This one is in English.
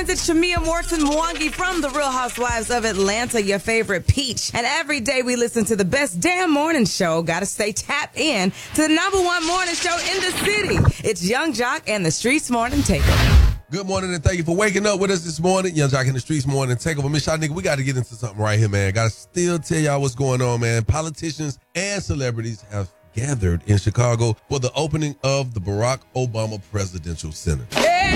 friends, it's Shamia Morton Mwangi from The Real Housewives of Atlanta, your favorite peach. And every day we listen to the best damn morning show. Gotta stay tapped in to the #1 morning show in the city. It's Young Jock and the Streets Morning Takeover. Good morning and thank you for waking up with us this morning. Young Jock in the Streets Morning Takeover. Miss Shaw, nigga, we got to get into something right here, man. Got to still tell y'all what's going on, man. Politicians and celebrities have gathered in Chicago for the opening of the Barack Obama Presidential Center.